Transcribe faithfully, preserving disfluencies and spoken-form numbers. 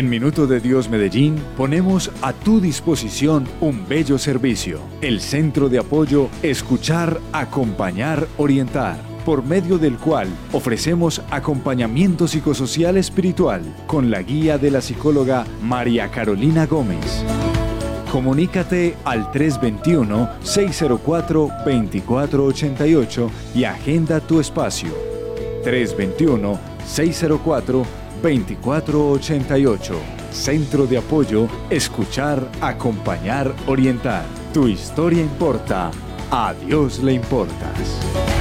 En Minuto de Dios Medellín ponemos a tu disposición un bello servicio. El Centro de Apoyo Escuchar, Acompañar, Orientar, por medio del cual ofrecemos acompañamiento psicosocial espiritual con la guía de la psicóloga María Carolina Gómez. Comunícate al tres dos uno, seis cero cuatro, dos cuatro ocho ocho y agenda tu espacio. tres dos uno, seis cero cuatro, dos cuatro ocho ocho. Centro de Apoyo Escuchar, Acompañar, Orientar. Tu historia importa. A Dios le importas.